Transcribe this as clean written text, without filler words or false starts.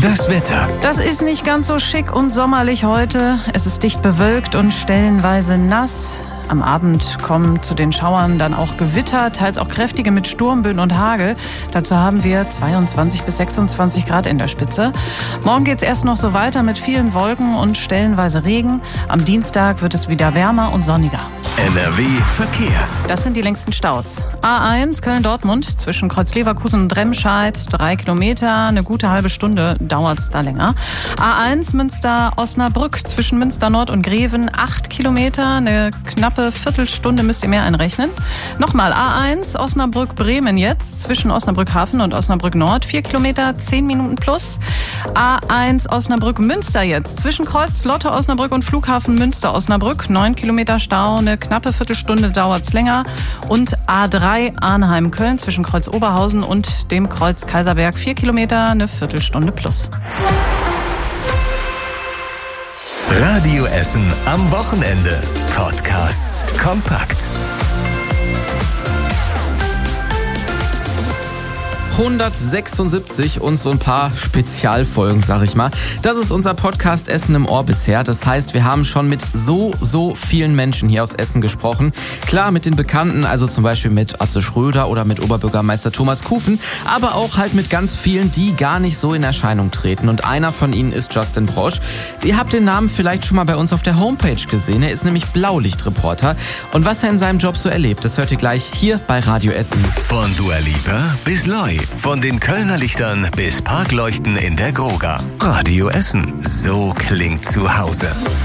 Das Wetter. Das ist nicht ganz so schick und sommerlich heute. Es ist dicht bewölkt und stellenweise nass. Am Abend kommen zu den Schauern dann auch Gewitter, teils auch kräftige mit Sturmböen und Hagel. Dazu haben wir 22 bis 26 Grad in der Spitze. Morgen geht es erst noch so weiter mit vielen Wolken und stellenweise Regen. Am Dienstag wird es wieder wärmer und sonniger. NRW Verkehr. Das sind die längsten Staus. A1 Köln-Dortmund zwischen Kreuz-Leverkusen und Remscheid 3 Kilometer. Eine gute halbe Stunde dauert es da länger. A1 Münster-Osnabrück zwischen Münster-Nord und Greven 8 Kilometer. Eine knappe Viertelstunde müsst ihr mehr einrechnen. Nochmal A1 Osnabrück-Bremen jetzt zwischen Osnabrück-Hafen und Osnabrück-Nord 4 Kilometer, 10 Minuten plus. A1 Osnabrück-Münster jetzt zwischen Kreuz-Lotte-Osnabrück und Flughafen Münster-Osnabrück 9 Kilometer Stau. Eine knappe Viertelstunde dauert es länger. Und A3 Arnheim-Köln zwischen Kreuz Oberhausen und dem Kreuz Kaiserberg 4 Kilometer, eine Viertelstunde plus. Radio Essen am Wochenende. Podcasts kompakt. 176 und so ein paar Spezialfolgen, sag ich mal. Das ist unser Podcast Essen im Ohr bisher. Das heißt, wir haben schon mit so vielen Menschen hier aus Essen gesprochen. Klar, mit den Bekannten, also zum Beispiel mit Atze Schröder oder mit Oberbürgermeister Thomas Kufen, aber auch halt mit ganz vielen, die gar nicht so in Erscheinung treten. Und einer von ihnen ist Justin Brosch. Ihr habt den Namen vielleicht schon mal bei uns auf der Homepage gesehen. Er ist nämlich Blaulichtreporter. Und was er in seinem Job so erlebt, das hört ihr gleich hier bei Radio Essen. Von Dua Lipa bis Loi. Von den Kölner Lichtern bis Parkleuchten in der Groga. Radio Essen. So klingt zu Hause.